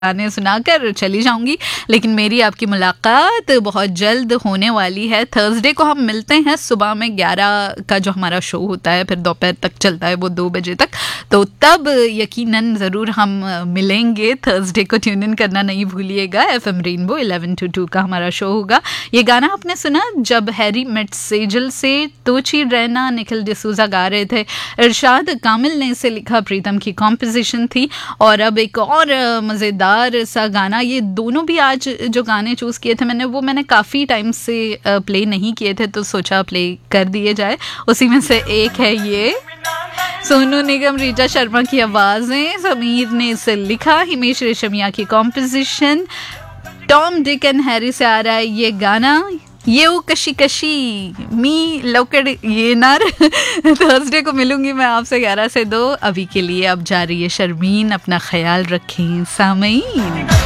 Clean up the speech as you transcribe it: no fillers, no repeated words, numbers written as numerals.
गाने सुनाकर चली जाऊंगी, लेकिन मेरी आपकी मुलाकात बहुत जल्द होने वाली है। थर्सडे को हम मिलते हैं सुबह में 11 का जो हमारा शो होता है, फिर दोपहर तक चलता है वो 2 बजे तक, तो तब यकीनन ज़रूर हम मिलेंगे। थर्सडे को ट्यून इन करना नहीं भूलिएगा। FM रेनबो 11 to 2 का हमारा शो होगा। ये गाना आपने सुना जब हैरी मेट सेजल से तोची रहना, निखिल डिसूजा गा रहे थे, इरशाद कामिल ने इसे लिखा, प्रीतम की कॉम्पोजिशन थी। और अब एक और मज़ेदार सा गाना, ये दोनों भी आज जो गाने चूज़ किए थे मैंने काफ़ी टाइम से प्ले नहीं किए थे, तो सोचा प्ले कर दिए जाए। उसी में से एक है ये सोनू निगम, रीटा शर्मा की आवाज़ें, समीर ने इसे लिखा, हिमेश रेशमिया की composition, Tom Dick and Harry से आ रहा है ये गाना, ये वो कशी कशी मी लौकड़ ये नार। थर्सडे को मिलूंगी मैं आपसे 11 से 2। अभी के लिए अब जा रही है शर्मीन, अपना ख्याल रखें सामईन।